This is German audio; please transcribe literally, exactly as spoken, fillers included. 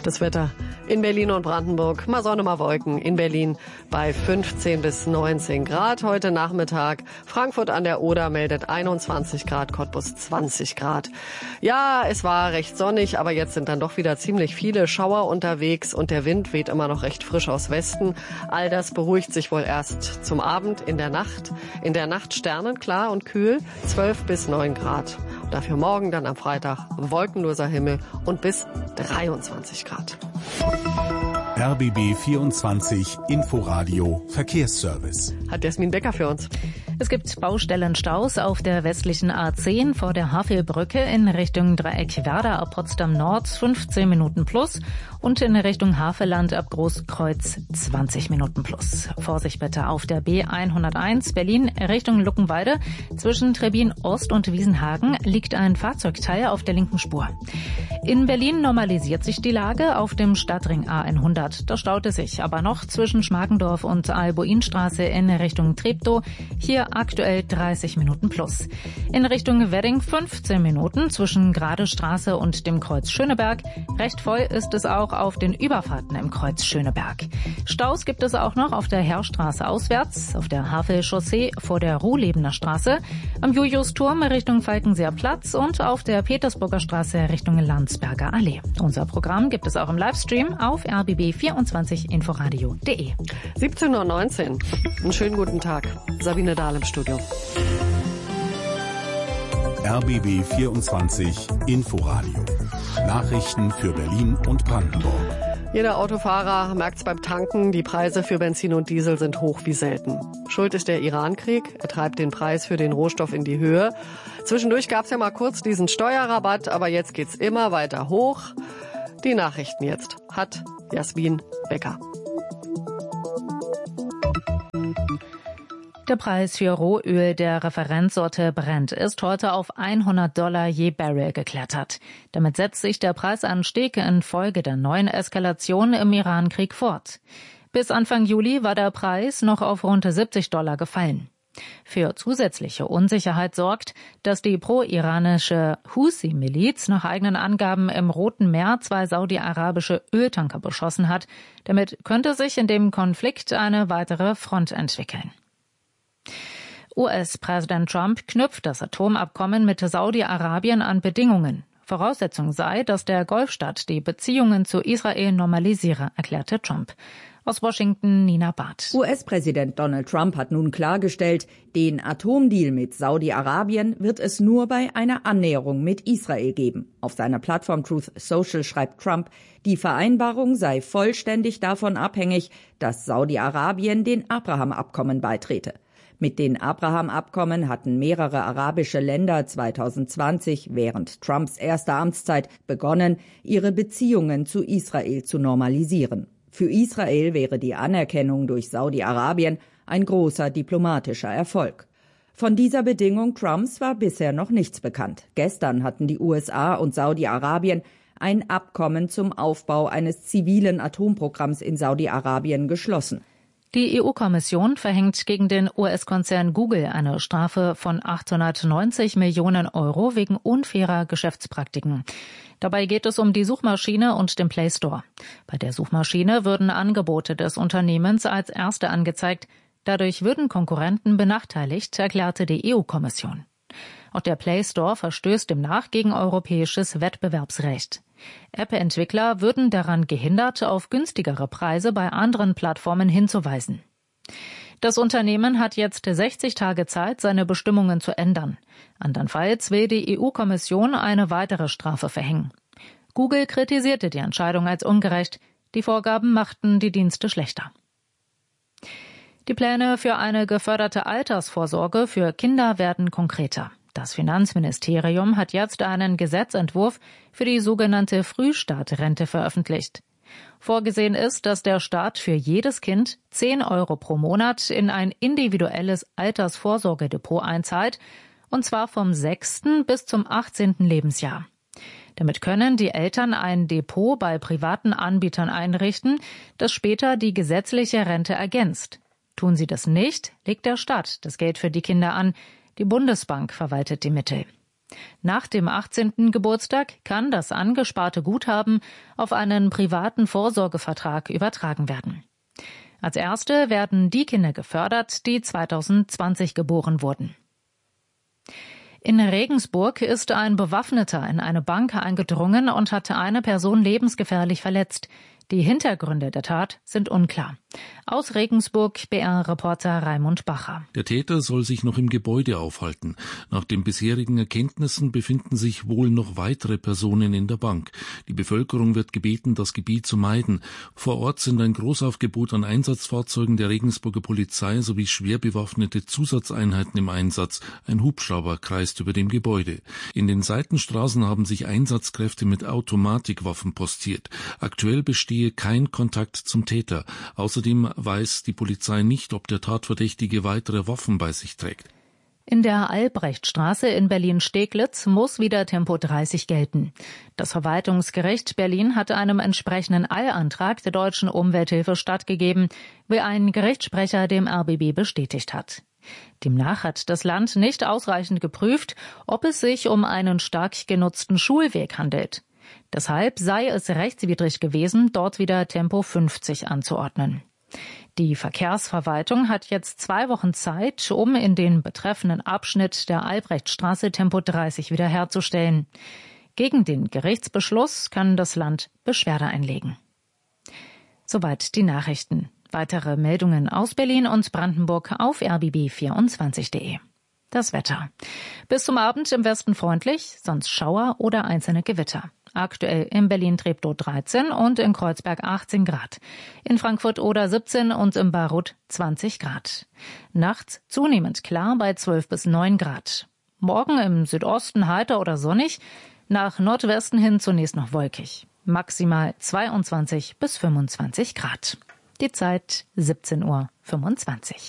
Das Wetter in Berlin und Brandenburg. Mal Sonne, mal Wolken. In Berlin bei fünfzehn bis neunzehn Grad heute Nachmittag. Frankfurt an der Oder meldet einundzwanzig Grad, Cottbus zwanzig Grad. Ja, es war recht sonnig, aber jetzt sind dann doch wieder ziemlich viele Schauer unterwegs und der Wind weht immer noch recht frisch aus Westen. All das beruhigt sich wohl erst zum Abend in der Nacht. In der Nacht sternenklar und kühl, zwölf bis neun Grad. Und dafür morgen dann am Freitag wolkenloser Himmel und bis dreiundzwanzig Grad. R B B vierundzwanzig Inforadio Verkehrsservice. Hat Jasmin Becker für uns. Es gibt Baustellenstaus auf der westlichen A zehn vor der Havelbrücke in Richtung Dreieck Werder ab Potsdam Nord fünfzehn Minuten plus und in Richtung Havelland ab Großkreuz zwanzig Minuten plus. Vorsicht bitte auf der B hunderteins Berlin Richtung Luckenwalde. Zwischen Trebin Ost und Wiesenhagen liegt ein Fahrzeugteil auf der linken Spur. In Berlin normalisiert sich die Lage auf dem Stadtring A hundert. Da staut es sich aber noch zwischen Schmargendorf und Albuinstraße in Richtung Treptow. Hier aktuell dreißig Minuten plus. In Richtung Wedding fünfzehn Minuten zwischen Grade Straße und dem Kreuz Schöneberg. Recht voll ist es auch auf den Überfahrten im Kreuz Schöneberg. Staus gibt es auch noch auf der Heerstraße auswärts, auf der Havel-Chaussee vor der Ruhlebener Straße, am Juliusturm Richtung Falkenseer Platz und auf der Petersburger Straße Richtung Landsberger Allee. Unser Programm gibt es auch im Livestream auf r b b vierundzwanzig inforadio punkt de. siebzehn Uhr neunzehn. Einen schönen guten Tag. Sabine Dahl im Studio. R B B vierundzwanzig Inforadio. Nachrichten für Berlin und Brandenburg. Jeder Autofahrer merkt's beim Tanken, die Preise für Benzin und Diesel sind hoch wie selten. Schuld ist der Iran-Krieg, er treibt den Preis für den Rohstoff in die Höhe. Zwischendurch gab's ja mal kurz diesen Steuerrabatt, aber jetzt geht's immer weiter hoch. Die Nachrichten jetzt hat Jasmin Becker. Der Preis für Rohöl der Referenzsorte Brent ist heute auf hundert Dollar je Barrel geklettert. Damit setzt sich der Preisanstieg infolge der neuen Eskalation im Iran-Krieg fort. Bis Anfang Juli war der Preis noch auf rund siebzig Dollar gefallen. Für zusätzliche Unsicherheit sorgt, dass die pro-iranische Husi-Miliz nach eigenen Angaben im Roten Meer zwei saudi-arabische Öltanker beschossen hat. Damit könnte sich in dem Konflikt eine weitere Front entwickeln. U S-Präsident Trump knüpft das Atomabkommen mit Saudi-Arabien an Bedingungen. Voraussetzung sei, dass der Golfstaat die Beziehungen zu Israel normalisiere, erklärte Trump. Aus Washington Nina Barth. U S-Präsident Donald Trump hat nun klargestellt, den Atomdeal mit Saudi-Arabien wird es nur bei einer Annäherung mit Israel geben. Auf seiner Plattform Truth Social schreibt Trump, die Vereinbarung sei vollständig davon abhängig, dass Saudi-Arabien den Abraham-Abkommen beitrete. Mit den Abraham-Abkommen hatten mehrere arabische Länder zweitausendzwanzig während Trumps erster Amtszeit begonnen, ihre Beziehungen zu Israel zu normalisieren. Für Israel wäre die Anerkennung durch Saudi-Arabien ein großer diplomatischer Erfolg. Von dieser Bedingung Trumps war bisher noch nichts bekannt. Gestern hatten die U S A und Saudi-Arabien ein Abkommen zum Aufbau eines zivilen Atomprogramms in Saudi-Arabien geschlossen. Die E U-Kommission verhängt gegen den U S-Konzern Google eine Strafe von achthundertneunzig Millionen Euro wegen unfairer Geschäftspraktiken. Dabei geht es um die Suchmaschine und den Play Store. Bei der Suchmaschine würden Angebote des Unternehmens als erste angezeigt. Dadurch würden Konkurrenten benachteiligt, erklärte die E U-Kommission. Auch der Play Store verstößt demnach gegen europäisches Wettbewerbsrecht. App-Entwickler würden daran gehindert, auf günstigere Preise bei anderen Plattformen hinzuweisen. Das Unternehmen hat jetzt sechzig Tage Zeit, seine Bestimmungen zu ändern. Andernfalls will die E U-Kommission eine weitere Strafe verhängen. Google kritisierte die Entscheidung als ungerecht. Die Vorgaben machten die Dienste schlechter. Die Pläne für eine geförderte Altersvorsorge für Kinder werden konkreter. Das Finanzministerium hat jetzt einen Gesetzentwurf für die sogenannte Frühstartrente veröffentlicht. Vorgesehen ist, dass der Staat für jedes Kind zehn Euro pro Monat in ein individuelles Altersvorsorgedepot einzahlt, und zwar vom sechsten bis zum achtzehnten Lebensjahr. Damit können die Eltern ein Depot bei privaten Anbietern einrichten, das später die gesetzliche Rente ergänzt. Tun sie das nicht, legt der Staat das Geld für die Kinder an. Die Bundesbank verwaltet die Mittel. Nach dem achtzehnten Geburtstag kann das angesparte Guthaben auf einen privaten Vorsorgevertrag übertragen werden. Als erste werden die Kinder gefördert, die zweitausendzwanzig geboren wurden. In Regensburg ist ein Bewaffneter in eine Bank eingedrungen und hat eine Person lebensgefährlich verletzt. Die Hintergründe der Tat sind unklar. Aus Regensburg B R-Reporter Raimund Bacher. Der Täter soll sich noch im Gebäude aufhalten. Nach den bisherigen Erkenntnissen befinden sich wohl noch weitere Personen in der Bank. Die Bevölkerung wird gebeten, das Gebiet zu meiden. Vor Ort sind ein Großaufgebot an Einsatzfahrzeugen der Regensburger Polizei sowie schwer bewaffnete Zusatzeinheiten im Einsatz. Ein Hubschrauber kreist über dem Gebäude. In den Seitenstraßen haben sich Einsatzkräfte mit Automatikwaffen postiert. Aktuell besteht kein Kontakt zum Täter. Außerdem weiß die Polizei nicht, ob der Tatverdächtige weitere Waffen bei sich trägt. In der Albrechtstraße in Berlin-Steglitz muss wieder Tempo dreißig gelten. Das Verwaltungsgericht Berlin hat einem entsprechenden Eilantrag der Deutschen Umwelthilfe stattgegeben, wie ein Gerichtssprecher dem R B B bestätigt hat. Demnach hat das Land nicht ausreichend geprüft, ob es sich um einen stark genutzten Schulweg handelt. Deshalb sei es rechtswidrig gewesen, dort wieder Tempo fünfzig anzuordnen. Die Verkehrsverwaltung hat jetzt zwei Wochen Zeit, um in den betreffenden Abschnitt der Albrechtstraße Tempo dreißig wiederherzustellen. Gegen den Gerichtsbeschluss kann das Land Beschwerde einlegen. Soweit die Nachrichten. Weitere Meldungen aus Berlin und Brandenburg auf r b b vierundzwanzig punkt de. Das Wetter. Bis zum Abend im Westen freundlich, sonst Schauer oder einzelne Gewitter. Aktuell in Berlin-Treptow dreizehn und in Kreuzberg achtzehn Grad. In Frankfurt oder siebzehn und in Bayreuth zwanzig Grad. Nachts zunehmend klar bei zwölf bis neun Grad. Morgen im Südosten heiter oder sonnig, nach Nordwesten hin zunächst noch wolkig. Maximal zweiundzwanzig bis fünfundzwanzig Grad. Die Zeit siebzehn Uhr fünfundzwanzig.